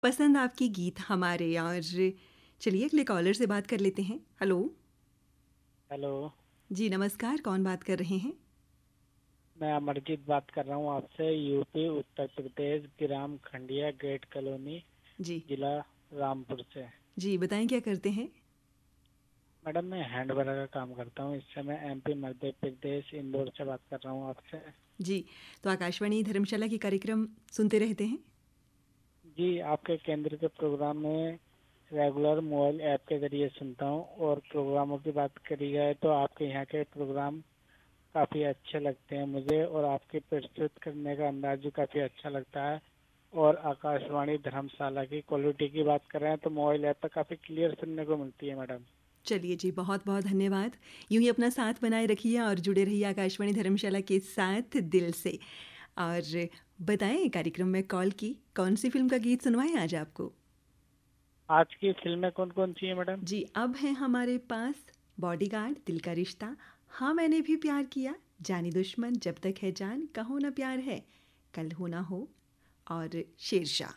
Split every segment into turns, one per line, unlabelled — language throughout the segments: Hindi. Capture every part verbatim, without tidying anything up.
पसंद आपकी गीत हमारे। और चलिए अगले कॉलर से बात कर लेते हैं। हेलो।
हेलो।
जी नमस्कार, कौन बात कर रहे हैं?
मैं अमरजीत बात कर रहा हूँ आपसे, यूपी उत्तर प्रदेश, ग्राम खंडिया, गेट कॉलोनी,
जी
जिला रामपुर से।
जी बताएं क्या करते हैं?
मैडम मैं हैंड वर्क का काम करता हूँ। इस समय एमपी मध्य प्रदेश इंदौर से बात कर रहा हूँ आपसे।
जी, तो आकाशवाणी धर्मशाला के कार्यक्रम सुनते रहते हैं?
जी, आपके केंद्र के प्रोग्राम में रेगुलर मोबाइल ऐप के जरिए सुनता हूँ। और प्रोग्रामों की बात करी जाए तो आपके यहाँ के प्रोग्राम काफ़ी अच्छे लगते हैं मुझे, और आपके प्रस्तुत करने का अंदाज भी काफ़ी अच्छा लगता है। और आकाशवाणी धर्मशाला की क्वालिटी की बात करें तो मोबाइल ऐप पर काफ़ी क्लियर सुनने को मिलती है मैडम।
चलिए जी, बहुत बहुत धन्यवाद। यूं ही अपना साथ बनाए रखिए और जुड़े रहिए आकाशवाणी धर्मशाला के साथ दिल से। और बताएं, कार्यक्रम में कॉल की कौन सी फिल्म का गीत सुनवाएं आज आपको?
आज की फिल्में कौन कौन सी है मैडम?
जी, अब है हमारे पास बॉडीगार्ड, दिल का रिश्ता, हाँ मैंने भी प्यार किया, जानी दुश्मन, जब तक है जान, कहो ना प्यार है, कल हो ना हो और शेरशाह।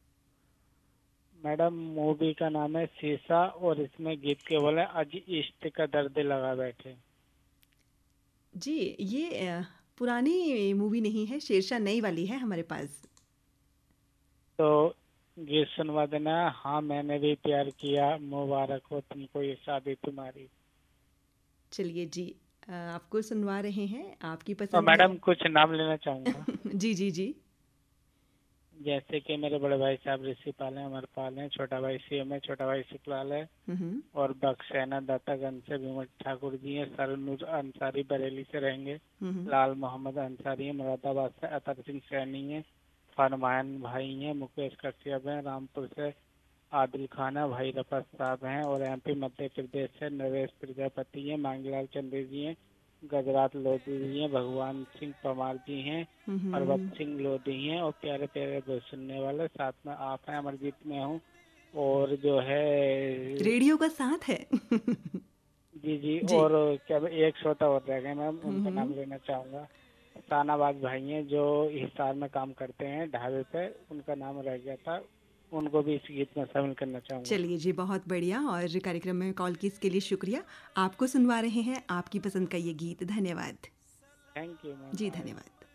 मैडम मूवी का नाम है शीशा, और इसमें गीत केवल है अज इश्क का दर्द लगा बैठे।
जी, ये अ, पुरानी मूवी नहीं है, शेरशाह नई वाली है हमारे पास।
तो गीत सुनवा देना। हाँ मैंने भी प्यार किया, मुबारक हो तुमको ये शादी तुम्हारी।
चलिए जी, अ, आपको सुनवा रहे हैं, आपकी
और
पसंद का।
मैडम कुछ नाम लेना चाहूंगा।
जी जी जी।
जैसे कि मेरे बड़े भाई साहब ऋषिपाल हैं, अमरपाल हैं, छोटा भाई सीएम है, छोटा भाई शुक्लाल है,
हम्म
और बक्सैना दातागंज से विमल ठाकुर जी हैं, सरनूर अंसारी बरेली से रहेंगे,
हम्म
लाल मोहम्मद अंसारी हैं, मुरादाबाद से अतर सिंह सैनी हैं, फरमान भाई हैं, मुकेश कश्यप हैं, रामपुर से आदिल खाना भाई रफत साहब हैं, और एमपी मध्य प्रदेश से नरेश प्रजापति हैं, मांगीलाल चंद्र जी हैं, गजरात लोधी जी हैं, भगवान सिंह परमार जी हैं,
हम्म।
परबत सिंह लोधी हैं, और प्यारे प्यारे बहुत सुनने वाले साथ में आप हैं, अमरजीत में हूँ। और जो है
रेडियो का साथ है।
जी जी,
जी।
और क्या एक श्रोता और रह गए मैम, उनका
हम्म।
नाम लेना चाहूँगा। शाहनवाज भाई हैं जो हिसार में काम करते हैं ढाबे पे, उनका नाम रह गया था, उनको भी इस गीत में शामिल करना चाहूँगा।
चलिए जी, बहुत बढ़िया। और कार्यक्रम में कॉल की इसके लिए शुक्रिया। आपको सुनवा रहे हैं आपकी पसंद का ये गीत। धन्यवाद।
Thank you ma'am,
ji
bye.
धन्यवाद।